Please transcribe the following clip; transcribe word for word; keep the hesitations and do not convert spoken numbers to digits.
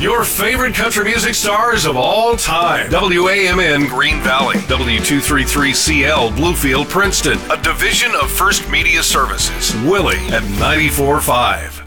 Your favorite country music stars of all time. W A M N Green Valley. W two thirty-three C L Bluefield Princeton. A division of First Media Services. Willie at ninety-four point five.